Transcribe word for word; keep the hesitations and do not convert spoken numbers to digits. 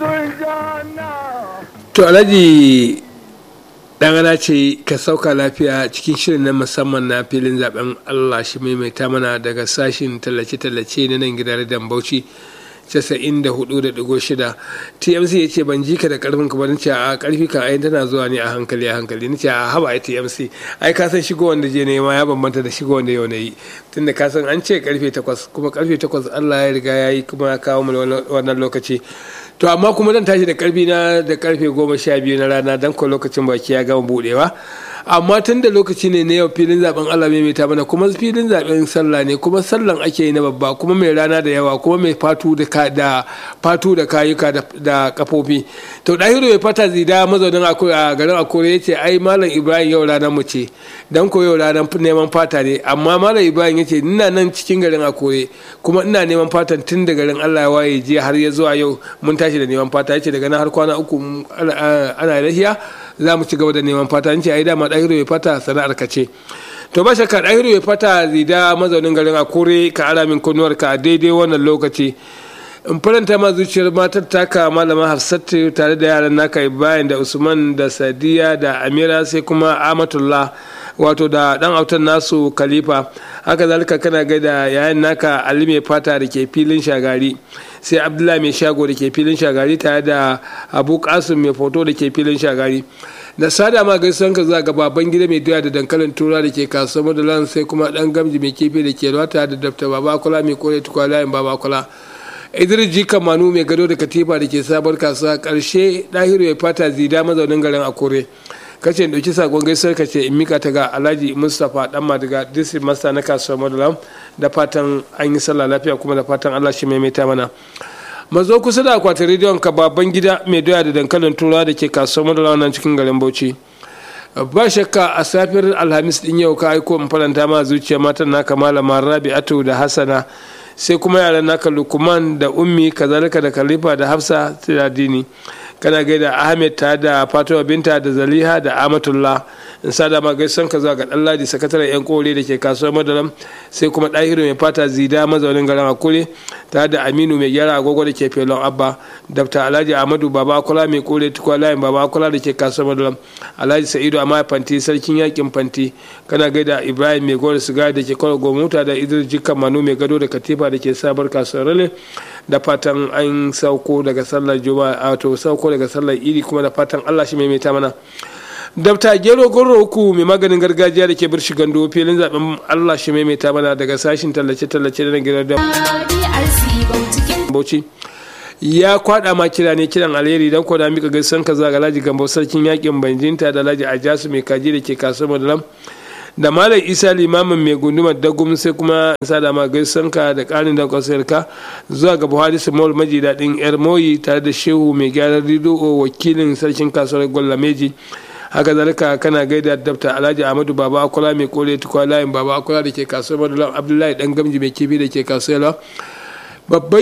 to alhaji dangana ce ka sauka lafiya cikin shirin na musamman na filin zaben Allah shi maimaita mana daga sashin tallace-tallace na nan gidan Radon Bauchi casa'in da hudu da digo shida. T M C ya ce ban ji ka da karfin ka barin a karfi kan ayin tana zuwa ne a hankali a hankali ni ce a haba ai T M C ai ka san shigo wanda je ne ma ya bambanta da shigo wanda yau na yi tunda ka san an ce karfe takwas kuma karfe takwas Allah ya riga ya yi kuma ya kawo mu wannan lokaci. To amma kuma zan tashi da karfi na da karfe goma sha biyu na rana dan ko lokacin baki ya gama budewa amma tun da lokaci ne na yau filin zaben Allah mai mai ta mana kuma filin zaben sallah ne kuma sallan ake yi na babba kuma mai rana da yawa kuma mai fatu da da fatu da kayuka da kafofi. To dahiru mai fata zida mazaunin a garin Akure yace ai malam Ibrahim yau ranar mu ce dan ko yau ranar neman fata ne amma malam Ibrahim yace ina nan cikin garin Akure kuma ina neman fatan tun da garin Allah ya waye jiya har ya zuwa yau mun tashi da neman fata yace daga nan har kwana uku ana lahiya za mu ci gaba da neman fata an ce ai dama ɗahiru ya fata sana'ar ka ce. To ba shakka ɗahiru ya fata zida mazaunin garin Akure ka ara min kunnuwar ka a daidai wannan lokaci in faranta ma zuciyar matar taka malama Hafsatu tare da yaran naka Ibrahim da Usman da Sadiya da Amira sai kuma Amatullah wato da dan autan nasu Khalifa haka zalika kana gaida yayan naka Ali mai fata da ke filin Shagari sai Abdullahi mai shago da ke filin Shagari tare da Abu Qasim mai foto da ke filin Shagari da sada ma gaisan ka za ga baban gida mai doya da dankalin tura da ke kasuwar Madalan sai kuma dan gamji mai kifi da ke wata da dafta baba kula mai kore tukwala in baba kula Idris Jika Manu mai gado da katifa da ke sabar kasuwa karshe Dahiru ya fata zida mazaunin garin Akure kace dauki sakon gaisuwar kace in mika ta ga Alhaji Mustapha dan Madiga district master na kasuwar Madalam da fatan an yi sallah lafiya kuma da fatan Allah shi maimaita mana mazo kusa da akwatin rediyon ka baban gida mai doya da dankalin tura da ke kasuwar Madalam nan cikin garin Bauchi ba shakka a safiyar Alhamis din yau ka aiko in faranta ma zuciya matan naka malama Rabi'atu da Hassana sai kuma yaran naka Lukman da Ummi kazalika da Khalifa da Hafsa da Dini kana gaida Ahmed ta da Fatima binta da Zaliha da Amatullah in sada ma gaisan ka zuwa ga Ɗanladi sakataren yan kore da ke kasuwar Madalam sai kuma Dahiru mai fata zida mazaunin garin Akure ta da Aminu mai gyara agogo da ke Felon Abba Dr. Alhaji Ahmadu Baba Kula mai kore tukwa layin Baba Kula da ke kasuwar Madalam Alhaji Sa'idu Amma Fanti sarkin yakin Fanti kana gaida Ibrahim mai gore sigari da ke kwaro gomuta da Idris Jikkan Manu mai gado da katifa da ke sabar kasuwar Rale da fatan an sauko daga sallar Juma'a to sauko daga sallar Idi kuma da fatan Allah shi maimaita mana. Dabta Gero Goro uku mai maganin gargajiya da ke birshi gando filin zaben Allah shi maimaita mana daga sashin tallace-tallace na gidan da Bauchi ya kwada ma kira ne kiran alheri dan ko da mika gaisan ka zaga Alhaji Gambo sarkin yakin Banjinta da Alhaji Ajasu mai kaji da ke kasuwar Madalam da Malam Isa limamin mai gundumar dagum sai kuma sada ma gaisan ka da karin da kwasar ka zuwa ga Buhari Small maji dadin yar moyi tare da Shehu mai gyaran rido wakilin sarkin kasuwar Gwalameji haka zalika kana gaida Dabta Alhaji Ahmadu Baba Akola mai kore tukwa layin Baba Akola da ke kasuwar Madalam Abdullahi dan gamji mai kifi da ke kasuwar babban